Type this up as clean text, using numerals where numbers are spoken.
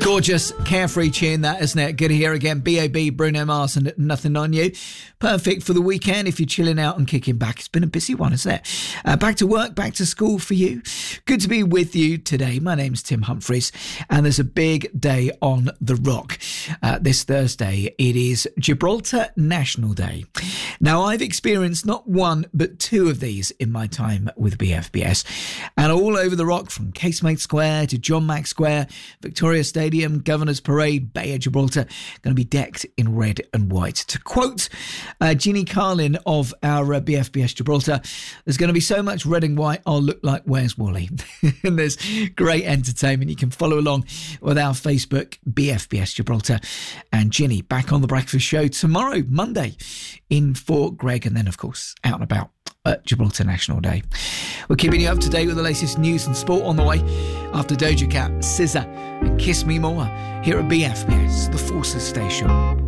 Gorgeous, carefree tune that, isn't it? Good to hear again. B.A.B, Bruno Mars and Nothing on You. Perfect for the weekend if you're chilling out and kicking back. It's been a busy one, isn't it? Back to work, back to school for you. Good to be with you today. My name's Tim Humphries, and there's a big day on the rock. This Thursday, it is Gibraltar National Day. Now, I've experienced not one, but two of these in my time with BFBS. And all over the rock, from Casemate Square to John Mack Square, Victoria Stadium, Governor's Parade, Bay of Gibraltar, going to be decked in red and white. To quote Ginny Carlin of our BFBS Gibraltar, there's going to be so much red and white, I'll look like Where's Wally? And there's great entertainment. You can follow along with our Facebook, BFBS Gibraltar. And Ginny back on the Breakfast Show tomorrow, Monday, in for Greg, and then, of course, out and about at Gibraltar National Day. We're keeping you up to date with the latest news and sport on the way after Doja Cat, SZA and Kiss Me More here at BFBS, the Forces Station.